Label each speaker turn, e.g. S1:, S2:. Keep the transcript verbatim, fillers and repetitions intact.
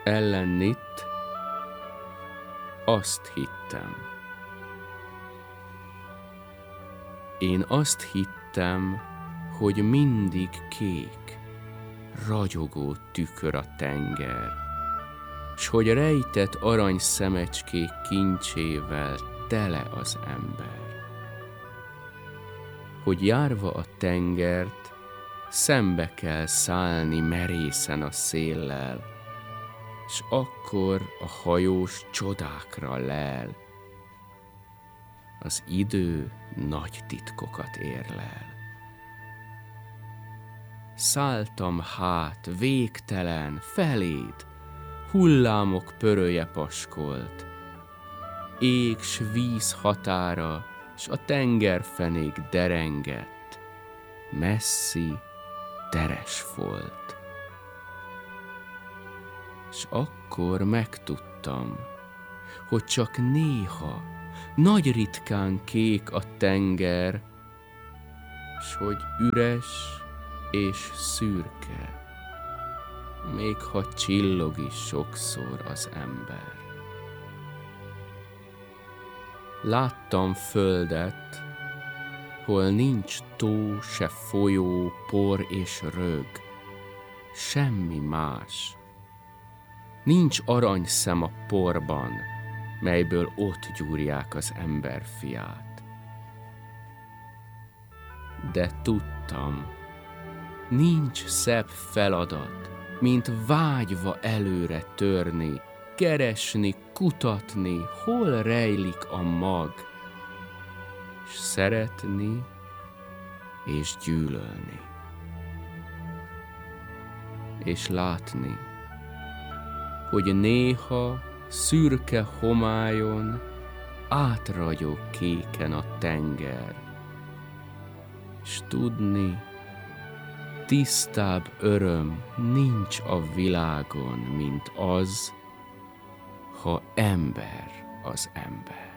S1: Ellennitt azt hittem. Én azt hittem, hogy mindig kék, ragyogó tükör a tenger, s hogy rejtett arany szemecskék kincsével tele az ember. Hogy járva a tengert, szembe kell szállni merészen a széllel, s akkor a hajós csodákra lel. Az idő nagy titkokat érlel. Szálltam hát végtelen feléd, hullámok pörője paskolt, ég s víz határa, s a tengerfenék derengett, messzi, teres folt. S akkor megtudtam, hogy csak néha, nagy ritkán kék a tenger, s hogy üres és szürke, még ha csillog is sokszor az ember. Láttam földet, hol nincs tó, se folyó, por és rög, semmi más. Nincs aranyszem a porban, melyből ott gyúrják az emberfiát. De tudtam, nincs szebb feladat, mint vágyva előre törni, keresni, kutatni, hol rejlik a mag, s szeretni és gyűlölni, és látni, hogy néha szürke homályon átragyog kéken a tenger, s tudni, tisztább öröm nincs a világon, mint az, ha ember az ember.